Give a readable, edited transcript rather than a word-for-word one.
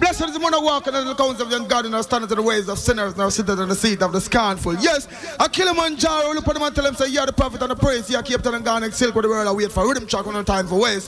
Blessed is the man who walking in the counsel of young God and standing to the ways of sinners, now sitteth on the seat of the scornful. Yes, a Kilimanjaro, look at him and tell him, say, you're the prophet and the praise. You keep telling God and silk with the world I wait for rhythm track on no time for waste.